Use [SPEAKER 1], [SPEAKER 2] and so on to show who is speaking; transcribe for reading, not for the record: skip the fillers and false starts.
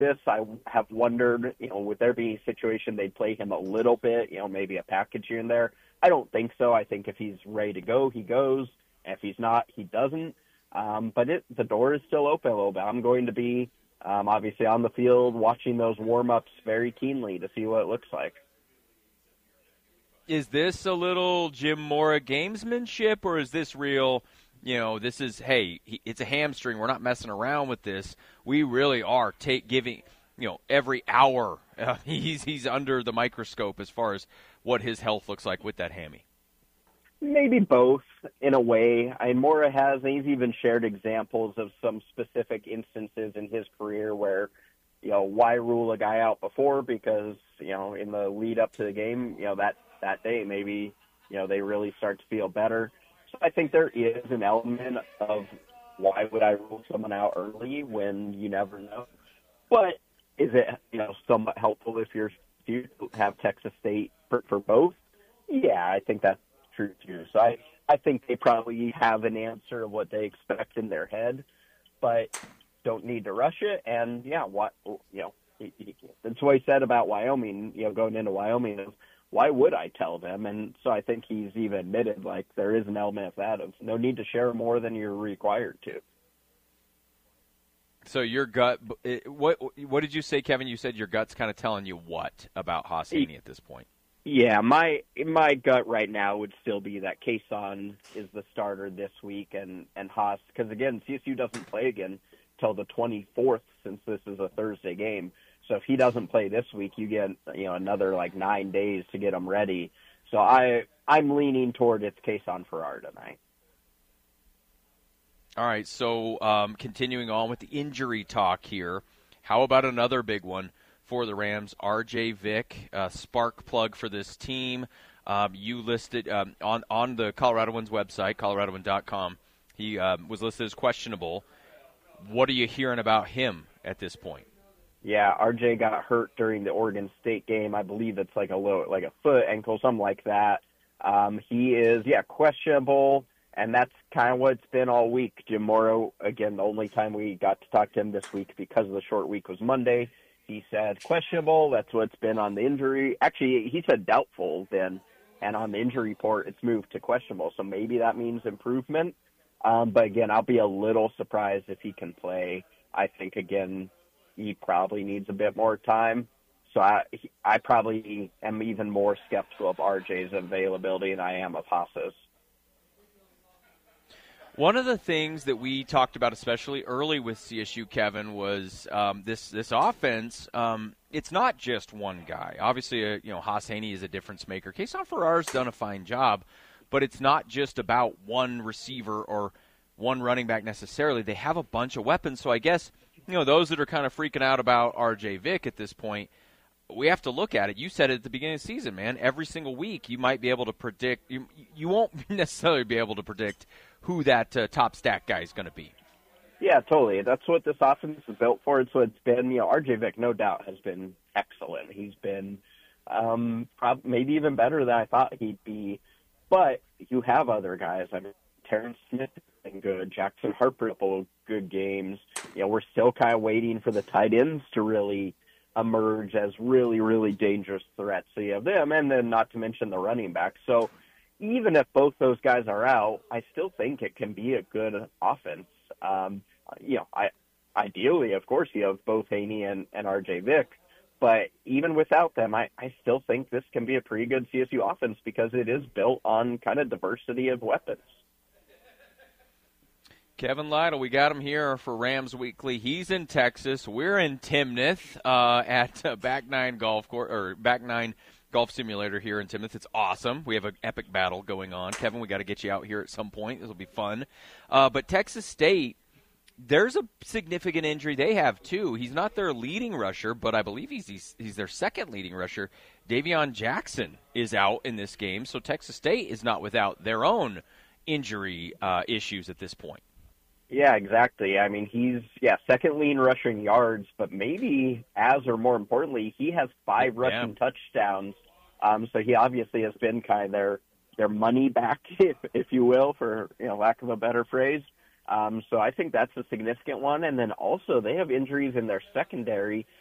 [SPEAKER 1] this, I have wondered, would there be a situation they'd play him a little bit, maybe a package here and there? I don't think so. I think if he's ready to go, he goes. And if he's not, he doesn't. But the door is still open a little bit. I'm going to be obviously on the field watching those warm-ups very keenly to see what it looks like.
[SPEAKER 2] Is this a little Jim Mora gamesmanship, or is this real, this is, hey, it's a hamstring. We're not messing around with this. We really are giving, every hour he's under the microscope as far as what his health looks like with that hammy.
[SPEAKER 1] Maybe both, in a way. Mora he's even shared examples of some specific instances in his career where, why rule a guy out before? Because, in the lead up to the game, that day maybe, they really start to feel better. So I think there is an element of why would I rule someone out early when you never know? But is it, somewhat helpful if you have Texas State for both? Yeah, I think that's true too. So I think they probably have an answer of what they expect in their head, but don't need to rush it. And yeah, that's what he said about Wyoming, going into Wyoming is, why would I tell them? And so I think he's even admitted, there is an element of that, of no need to share more than you're required to.
[SPEAKER 2] So your gut, what did you say, Kevin? You said your gut's kind of telling you what about Hauss Hejny at this point?
[SPEAKER 1] Yeah, my gut right now would still be that Kason is the starter this week and Hauss, because again, CSU doesn't play again till the 24th since this is a Thursday game. So if he doesn't play this week, you get another 9 days to get him ready. So I'm leaning toward it's Kason Farrar tonight.
[SPEAKER 2] All right, so continuing on with the injury talk here, how about another big one for the Rams? R.J. Vick, spark plug for this team. You listed on the Coloradoans website, coloradoan.com. He was listed as questionable. What are you hearing about him at this point?
[SPEAKER 1] Yeah, RJ got hurt during the Oregon State game. I believe it's a foot, ankle, something like that. He is, questionable, and that's kind of what it's been all week. Jim Mora, again, the only time we got to talk to him this week because of the short week was Monday. He said questionable. That's what's been on the injury. Actually, he said doubtful then, and on the injury report, it's moved to questionable. So maybe that means improvement. But again, I'll be a little surprised if he can play. I think, again, he probably needs a bit more time. So I probably am even more skeptical of RJ's availability than I am of Hauss's.
[SPEAKER 2] One of the things that we talked about, especially early with CSU, Kevin, was this offense. It's not just one guy. Obviously, Hauss Hejny is a difference maker. Kason Farrar's done a fine job, but it's not just about one receiver or one running back necessarily. They have a bunch of weapons. So I guess those that are kind of freaking out about R.J. Vick at this point, we have to look at it. You said it at the beginning of the season, man. Every single week you might be able to predict. You won't necessarily be able to predict who that top stack guy is going to be.
[SPEAKER 1] Yeah, totally. That's what this offense is built for. It's what it's been. R.J. Vick, no doubt, has been excellent. He's been maybe even better than I thought he'd be. But you have other guys. Terrence Smith has been good. Jackson Harper, a couple of good games. We're still kind of waiting for the tight ends to really emerge as really, really dangerous threats. So you have them, and then not to mention the running back. So even if both those guys are out, I still think it can be a good offense. Ideally, of course, you have both Hejny and R.J. Vick. But even without them, I still think this can be a pretty good CSU offense because it is built on kind of diversity of weapons.
[SPEAKER 2] Kevin Lytle, we got him here for Rams Weekly. He's in Texas. We're in Timnath at Back Nine Golf Course or Back Nine Golf Simulator here in Timnath. It's awesome. We have an epic battle going on. Kevin, we got to get you out here at some point. This will be fun. But Texas State, there's a significant injury they have too. He's not their leading rusher, but I believe he's their second leading rusher. Davion Jackson is out in this game, so Texas State is not without their own injury issues at this point.
[SPEAKER 1] Yeah, exactly. He's, second leading rushing yards, but maybe or more importantly, he has 5 rushing touchdowns. So he obviously has been kind of their money back, if you will, for lack of a better phrase. So I think that's a significant one. And then also they have injuries in their secondary